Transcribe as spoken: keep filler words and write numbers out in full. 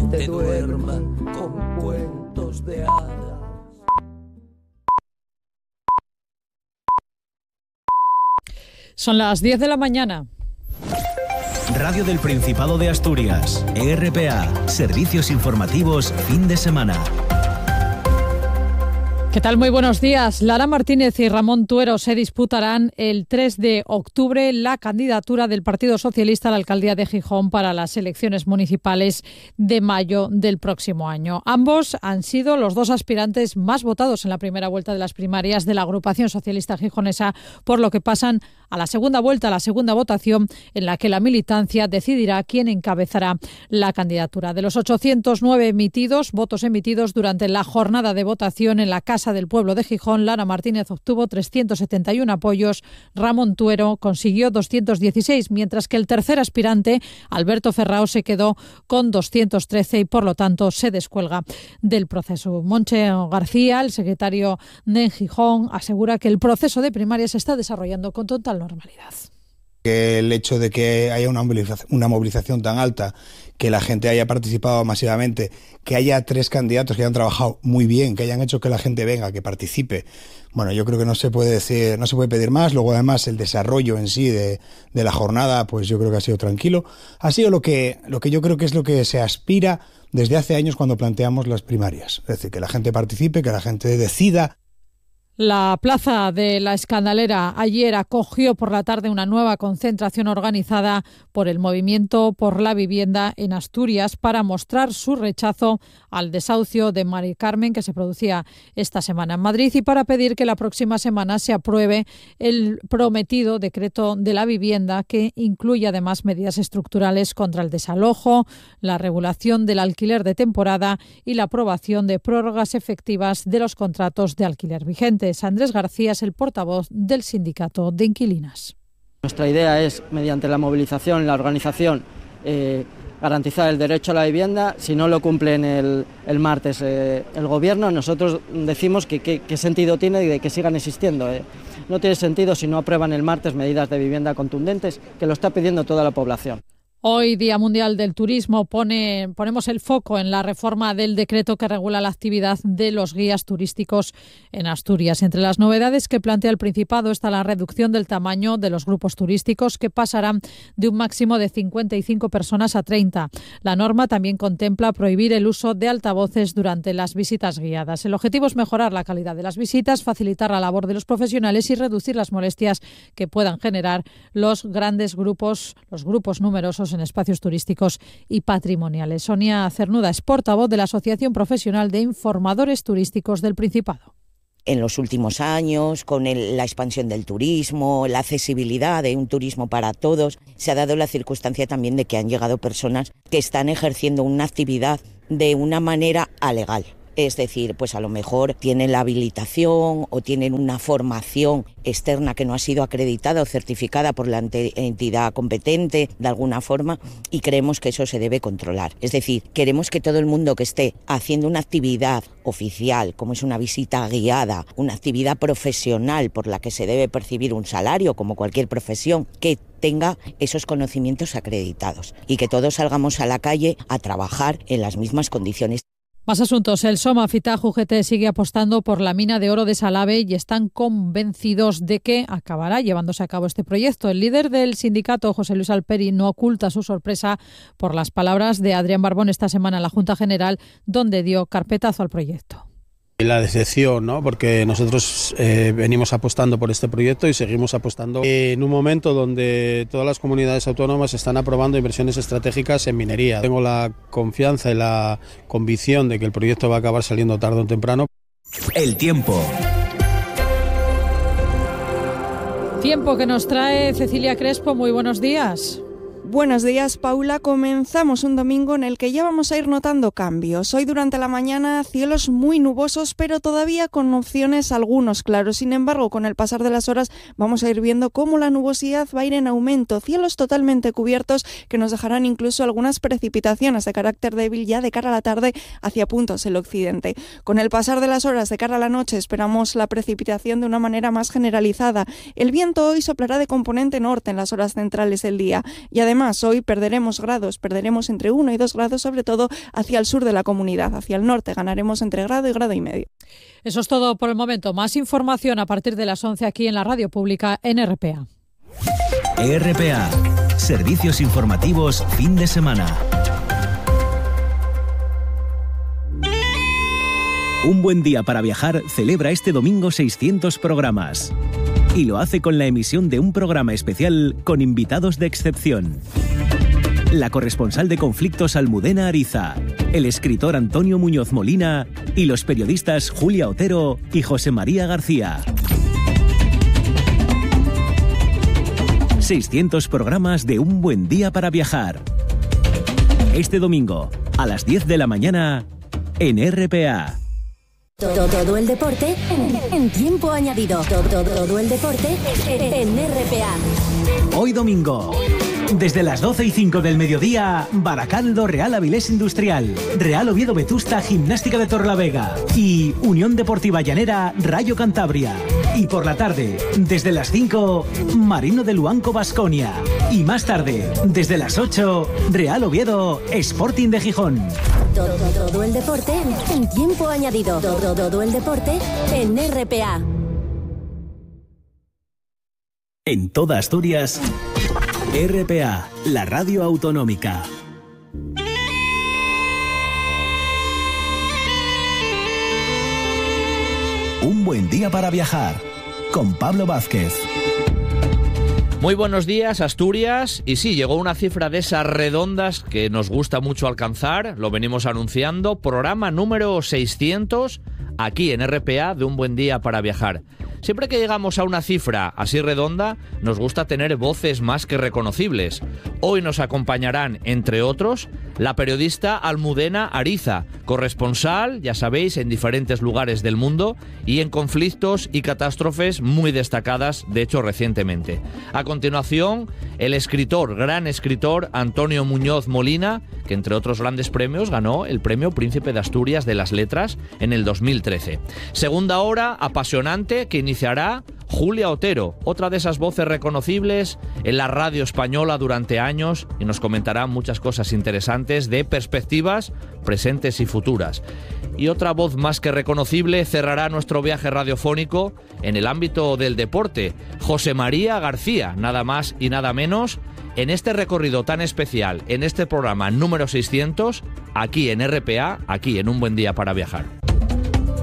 te duerman con cuentos de hadas. Son las diez de la mañana. Radio del Principado de Asturias, E R P A, Servicios Informativos, fin de semana. ¿Qué tal? Muy buenos días. Lara Martínez y Ramón Tuero se disputarán el tres de octubre la candidatura del Partido Socialista a la alcaldía de Gijón para las elecciones municipales de mayo del próximo año. Ambos han sido los dos aspirantes más votados en la primera vuelta de las primarias de la agrupación socialista gijonesa, por lo que pasan a la segunda vuelta, a la segunda votación, en la que la militancia decidirá quién encabezará la candidatura. De los ochocientos nueve emitidos, votos emitidos durante la jornada de votación en la Casa del Pueblo de Gijón, Lara Martínez obtuvo trescientos setenta y uno apoyos, Ramón Tuero consiguió doscientos dieciséis, mientras que el tercer aspirante, Alberto Ferrao, se quedó con doscientos trece y por lo tanto se descuelga del proceso. Monche García, el secretario de Gijón, asegura que el proceso de primarias se está desarrollando con total normalidad. El hecho de que haya una movilización, una movilización tan alta, que la gente haya participado masivamente, que haya tres candidatos que hayan trabajado muy bien, que hayan hecho que la gente venga, que participe. Bueno, yo creo que no se puede decir, no se puede pedir más. Luego, además, el desarrollo en sí de, de la jornada, pues yo creo que ha sido tranquilo. Ha sido lo que, lo que yo creo que es lo que se aspira desde hace años cuando planteamos las primarias. Es decir, que la gente participe, que la gente decida. La plaza de la Escandalera ayer acogió por la tarde una nueva concentración organizada por el Movimiento por la Vivienda en Asturias para mostrar su rechazo al desahucio de Mari Carmen que se producía esta semana en Madrid y para pedir que la próxima semana se apruebe el prometido decreto de la vivienda que incluye además medidas estructurales contra el desalojo, la regulación del alquiler de temporada y la aprobación de prórrogas efectivas de los contratos de alquiler vigentes. Andrés García es el portavoz del sindicato de inquilinas. Nuestra idea es, mediante la movilización, la organización, eh, garantizar el derecho a la vivienda. Si no lo cumplen el, el martes eh, el gobierno, nosotros decimos que qué sentido tiene de que sigan existiendo. Eh. No tiene sentido si no aprueban el martes medidas de vivienda contundentes, que lo está pidiendo toda la población. Hoy, Día Mundial del Turismo, pone, ponemos el foco en la reforma del decreto que regula la actividad de los guías turísticos en Asturias. Entre las novedades que plantea el Principado está la reducción del tamaño de los grupos turísticos, que pasarán de un máximo de cincuenta y cinco personas a treinta. La norma también contempla prohibir el uso de altavoces durante las visitas guiadas. El objetivo es mejorar la calidad de las visitas, facilitar la labor de los profesionales y reducir las molestias que puedan generar los grandes grupos, los grupos numerosos en espacios turísticos y patrimoniales. Sonia Cernuda es portavoz de la Asociación Profesional de Informadores Turísticos del Principado. En los últimos años, con el, la expansión del turismo, la accesibilidad de un turismo para todos, se ha dado la circunstancia también de que han llegado personas que están ejerciendo una actividad de una manera alegal. Es decir, pues a lo mejor tienen la habilitación o tienen una formación externa que no ha sido acreditada o certificada por la entidad competente de alguna forma, y creemos que eso se debe controlar. Es decir, queremos que todo el mundo que esté haciendo una actividad oficial, como es una visita guiada, una actividad profesional por la que se debe percibir un salario, como cualquier profesión, que tenga esos conocimientos acreditados y que todos salgamos a la calle a trabajar en las mismas condiciones. Más asuntos. El Soma Fitag U G T sigue apostando por la mina de oro de Salave y están convencidos de que acabará llevándose a cabo este proyecto. El líder del sindicato, José Luis Alperi, no oculta su sorpresa por las palabras de Adrián Barbón esta semana en la Junta General, donde dio carpetazo al proyecto. La decepción, ¿no? Porque nosotros eh, venimos apostando por este proyecto y seguimos apostando en un momento donde todas las comunidades autónomas están aprobando inversiones estratégicas en minería. Tengo la confianza y la convicción de que el proyecto va a acabar saliendo tarde o temprano. El tiempo. Tiempo que nos trae Cecilia Crespo. Muy buenos días. Buenos días, Paula. Comenzamos un domingo en el que ya vamos a ir notando cambios. Hoy durante la mañana cielos muy nubosos, pero todavía con opciones algunos claros. Sin embargo, con el pasar de las horas vamos a ir viendo cómo la nubosidad va a ir en aumento. Cielos totalmente cubiertos que nos dejarán incluso algunas precipitaciones de carácter débil ya de cara a la tarde hacia puntos el occidente. Con el pasar de las horas de cara a la noche esperamos la precipitación de una manera más generalizada. El viento hoy soplará de componente norte en las horas centrales del día y además Además, hoy perderemos grados, perderemos entre uno y dos grados, sobre todo hacia el sur de la comunidad. Hacia el norte ganaremos entre grado y grado y medio. Eso es todo por el momento. Más información a partir de las once aquí en la radio pública en R P A. R P A, servicios informativos fin de semana. Un buen día para viajar celebra este domingo seiscientos programas. Y lo hace con la emisión de un programa especial con invitados de excepción. La corresponsal de conflictos Almudena Ariza, el escritor Antonio Muñoz Molina y los periodistas Julia Otero y José María García. seiscientos programas de Un buen día para viajar. Este domingo, a las diez de la mañana, en R P A. Todo, todo el deporte en, en tiempo añadido. Todo, todo el deporte en R P A. Hoy domingo, desde las doce y cinco del mediodía, Baracaldo Real Avilés Industrial, Real Oviedo Vetusta Gimnástica de Torlavega y Unión Deportiva Llanera Rayo Cantabria. Y por la tarde, desde las cinco, Marino de Luanco Baskonia. Y más tarde, desde las ocho, Real Oviedo Sporting de Gijón. Todo, todo el deporte en tiempo añadido. Todo, todo el deporte en R P A. En toda Asturias, R P A, la radio autonómica. Un buen día para viajar, con Pablo Vázquez. Muy buenos días, Asturias. Y sí, llegó una cifra de esas redondas que nos gusta mucho alcanzar, lo venimos anunciando, programa número seiscientos, aquí en R P A de Un buen día para viajar. Siempre que llegamos a una cifra así redonda, nos gusta tener voces más que reconocibles. Hoy nos acompañarán, entre otros, la periodista Almudena Ariza, corresponsal, ya sabéis, en diferentes lugares del mundo y en conflictos y catástrofes muy destacadas, de hecho, recientemente. A continuación, el escritor, gran escritor, Antonio Muñoz Molina, que entre otros grandes premios ganó el premio Príncipe de Asturias de las Letras en el dos mil trece. Segunda hora apasionante que iniciará Julia Otero, otra de esas voces reconocibles en la radio española durante años, y nos comentará muchas cosas interesantes de perspectivas presentes y futuras. Y otra voz más que reconocible cerrará nuestro viaje radiofónico en el ámbito del deporte, José María García, nada más y nada menos, en este recorrido tan especial, en este programa número seiscientos, aquí en R P A, aquí en Un buen día para viajar.